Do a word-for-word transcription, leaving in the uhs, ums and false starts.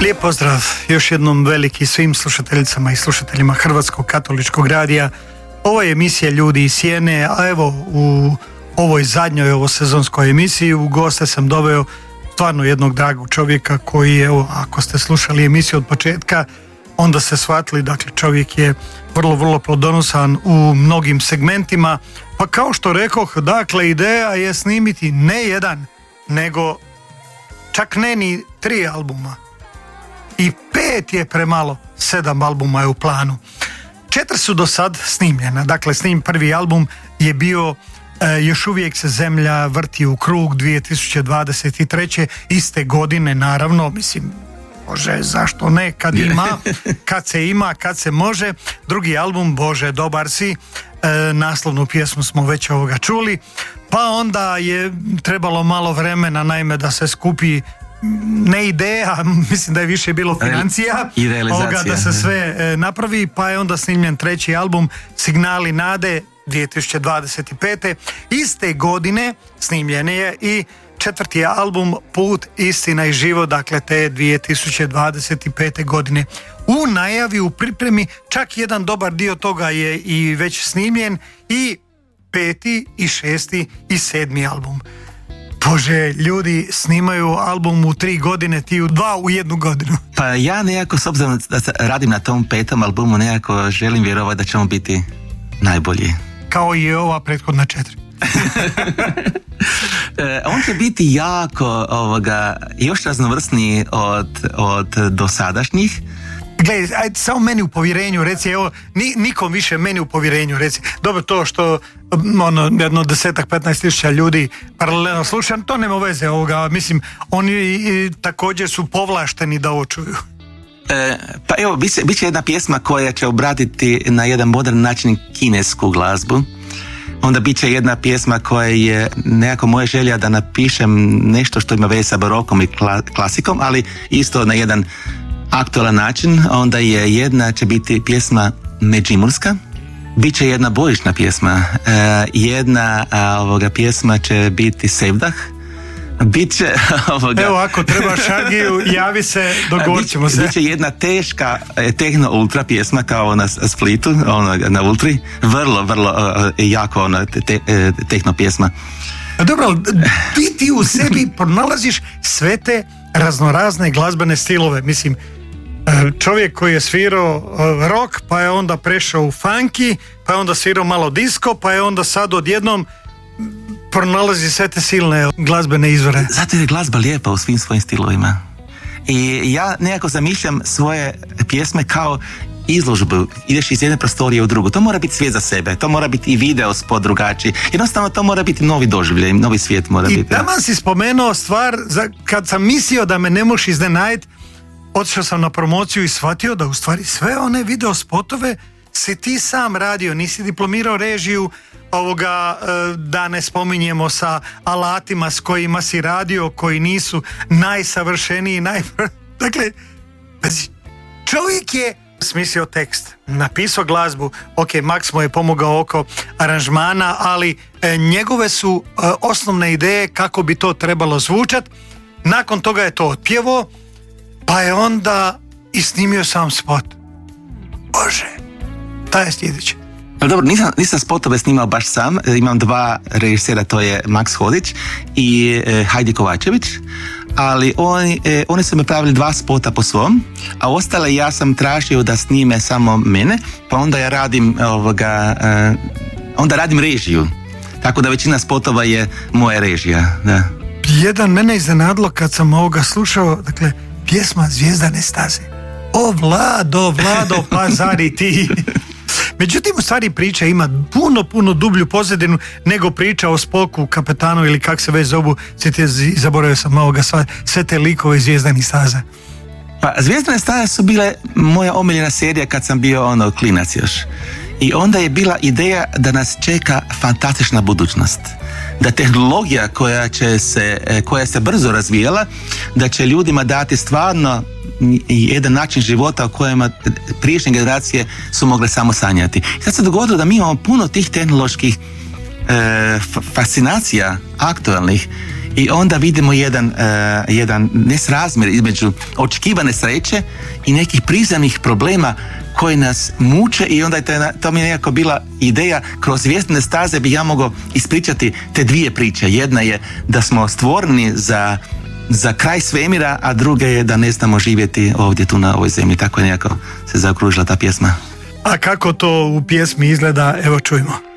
Lijep pozdrav još jednom veliki svim slušateljicama i slušateljima Hrvatskog katoličkog radija. Ovo je emisija Ljudi iz sjene, a evo u ovoj zadnjoj ovosezonskoj emisiji u goste sam doveo stvarno jednog dragog čovjeka koji, evo, ako ste slušali emisiju od početka, onda ste shvatili, dakle, čovjek je vrlo, vrlo plodonosan u mnogim segmentima. Pa kao što rekoh, dakle, ideja je snimiti ne jedan, nego čak ne ni tri albuma. I pet je premalo, sedam albuma je u planu. Četiri su do sad snimljena. Dakle, snim prvi album je bio e, Još uvijek se zemlja vrti u krug dvije tisuće dvadeset treće iste godine, naravno, mislim, Bože, zašto ne, kad ima, kad se ima, kad se može. Drugi album, Bože, dobar si, e, naslovnu pjesmu smo već ovoga čuli, pa onda je trebalo malo vremena, naime, da se skupi ne ideja, mislim da je više bilo financija i realizacija, ovoga, da se sve e, napravi, pa je onda snimljen treći album Signali nade dvije tisuće dvadeset pete iste godine snimljen je i četvrti album Put, istina i život, dakle te dvije tisuće dvadeset pete godine. U najavi, u pripremi, čak jedan dobar dio toga je i već snimljen, i peti i šesti i sedmi album. Bože, ljudi snimaju album u tri godine, ti u dva u jednu godinu. Pa ja nekako, s obzirom da radim na tom petom albumu, nekako želim vjerovati da ćemo biti najbolji. Kao i ova prethodna četiri. On će biti jako ovoga, još raznovrsniji od, od dosadašnjih. Gledaj, ajde, samo meni u povjerenju reci, evo, ni, nikom više meni u povjerenju reci. Dobro, to što ono, jedno desetak, petnaest tisuća ljudi paralelno sluša, to nema veze ovoga, mislim, oni i, također su povlašteni da ovo čuju. E, pa evo, bit će, bit će jedna pjesma koja će obratiti na jedan modern način kinesku glazbu. Onda bit će jedna pjesma koja je nekako moja želja da napišem nešto što ima veze sa barokom i kla, klasikom, ali isto na jedan aktualan način. Onda je jedna će biti pjesma međimurska, bit će jedna božićna pjesma, e, jedna a, ovoga pjesma će biti Sevdah, bit će ovoga... Evo, ako treba šagiju, javi se, dogovorit ćemo se. Bit će jedna teška tehno ultra pjesma kao na Splitu, ono, na Ultri, vrlo, vrlo uh, jako ono, te, te, tehno pjesma. Dobro, ti ti u sebi pronalaziš sve te raznorazne glazbene stilove, mislim, čovjek koji je svirao rock, pa je onda prešao u funky, pa je onda svirao malo disco, pa je onda sad odjednom pronalazi sve te silne glazbene izvore. Zato je glazba lijepa u svim svojim stilovima. I ja nekako zamišljam svoje pjesme kao izložbu. Ideš iz jedne prostorije u drugu. To mora biti svijet za sebe. To mora biti i video spot drugačiji. Jednostavno to mora biti novi doživljaj. Novi svijet mora I biti. I taman si spomenuo stvar za, kad sam mislio da me ne možeš iznenaditi, otišao sam na promociju i shvatio da u stvari sve one video spotove si ti sam radio, nisi diplomirao režiju, ovoga, da ne spominjemo sa alatima s kojima si radio, koji nisu najsavršeniji, naj... Dakle, čovjek je smislio tekst, napisao glazbu, ok, Max mu je pomogao oko aranžmana, ali e, njegove su e, osnovne ideje kako bi to trebalo zvučat. Nakon toga je to otpjevo, pa je onda i snimio sam spot. Bože, taj je sljedeće. Dobro, nisam, nisam spotove snimao baš sam, imam dva režisera, to je Max Hodić i e, Hajdi Kovačević, ali oni, e, oni su me pravili dva spota po svom, a ostale ja sam tražio da snime samo mene, pa onda ja radim ovoga, e, onda radim režiju, tako da većina spotova je moja režija, da. Jedan mene iznenadilo kad sam ovoga slušao, dakle, pjesma Zvijezdane staze. O Vlado, Vlado, pa zari ti... Međutim, u stvari priča ima puno, puno dublju pozadinu nego priča o Spoku, kapetanu ili kak se već zovu, zaboravio sam ovoga, sva, sve te likove Zvijezdanih staza. Pa Zvijezdane staze su bile moja omiljena serija kad sam bio ono klinac još. I onda je bila ideja da nas čeka fantastična budućnost. Da tehnologija koja će se, koja se brzo razvijala, da će ljudima dati stvarno jedan način života o kojima prijašnje generacije su mogle samo sanjati. I sad se dogodilo da mi imamo puno tih tehnoloških e, fascinacija aktualnih i onda vidimo jedan, uh, jedan nesrazmjer između očekivane sreće i nekih prizemnih problema koji nas muče, i onda je to, to mi je nekako bila ideja, kroz Zvjezdane staze bi ja mogao ispričati te dvije priče. Jedna je da smo stvoreni za, za kraj svemira, a druga je da ne znamo živjeti ovdje tu na ovoj zemlji. Tako je nekako se zaokružila ta pjesma. A kako to u pjesmi izgleda, evo čujmo.